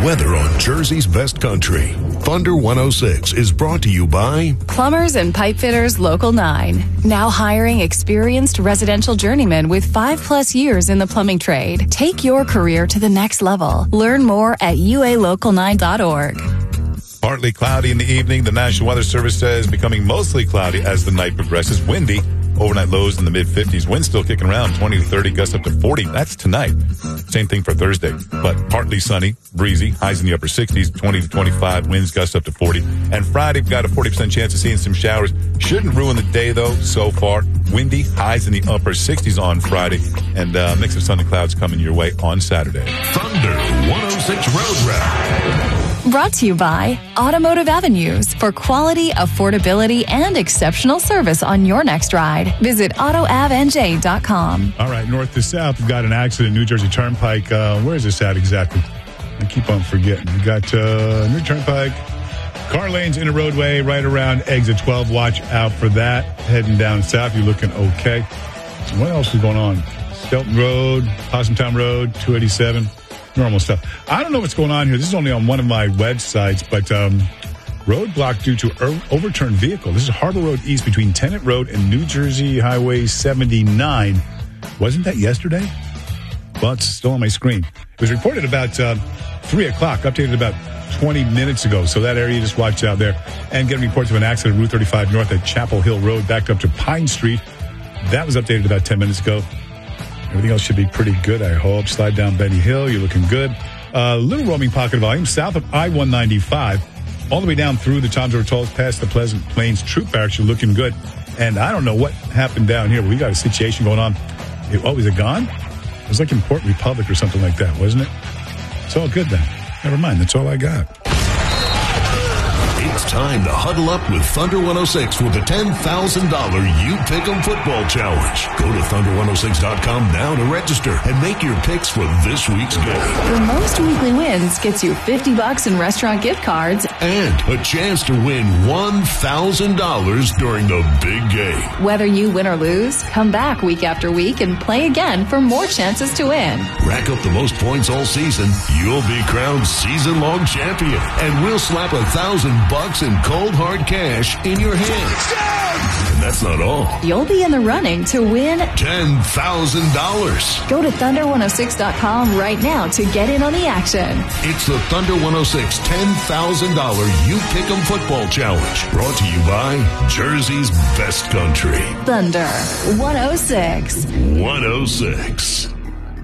weather on Jersey's best country. Thunder 106 is brought to you by Plumbers and Pipe Fitters Local 9. Now hiring experienced residential journeymen with 5+ years in the plumbing trade. Take your career to the next level. Learn more at ualocal9.org. Partly cloudy in the evening. The National Weather Service says becoming mostly cloudy as the night progresses. Windy. Overnight lows in the mid-50s. Wind still kicking around 20 to 30, gusts up to 40. That's tonight. Same thing for Thursday. But partly sunny, breezy, highs in the upper 60s, 20 to 25, winds gusts up to 40. And Friday, we've got a 40% chance of seeing some showers. Shouldn't ruin the day, though, so far. Windy, highs in the upper 60s on Friday. And a mix of sun and clouds coming your way on Saturday. Thunder 106 Road Rap. Brought to you by Automotive Avenues for quality, affordability, and exceptional service on your next ride. Visit AutoAvNJ.com. All right, north to south, we've got an accident, New Jersey Turnpike. Where is this at exactly? I keep on forgetting. We got New Turnpike, car lanes in a roadway right around exit 12. Watch out for that. Heading down south, you're looking okay. What else is going on? Stelton Road, Possumtown Road, 287. Normal stuff. I don't know what's going on here. This is only on one of my websites, but roadblock due to overturned vehicle. This is Harbor Road East between Tennant Road and New Jersey Highway 79. Wasn't that yesterday? Well, it's still on my screen. It was reported about 3 o'clock, updated about 20 minutes ago. So that area, just watch out there. And get reports of an accident Route 35 north at Chapel Hill Road, backed up to Pine Street. That was updated about 10 minutes ago. Everything else should be pretty good, I hope. Slide down Benny Hill. You're looking good. Little roaming pocket of volume south of I-195, all the way down through the Toms River Tolls, past the Pleasant Plains Troop Barracks. You're looking good. And I don't know what happened down here, but we got a situation going on. Was it gone? It was like in Port Republic or something like that, wasn't it? It's all good then. Never mind. That's all I got. It's time to huddle up with Thunder 106 for the $10,000 You Pick'em Football Challenge. Go to Thunder106.com now to register and make your picks for this week's game. The most weekly wins gets you $50 in restaurant gift cards and a chance to win $1,000 during the big game. Whether you win or lose, come back week after week and play again for more chances to win. Rack up the most points all season, you'll be crowned season-long champion, and we'll slap $1,000 in cold hard cash in your hand. And that's not all. You'll be in the running to win $10,000. Go to Thunder106.com right now to get in on the action. It's the Thunder 106 $10,000 You Pick'em Football Challenge. Brought to you by Jersey's best country. Thunder 106. 106.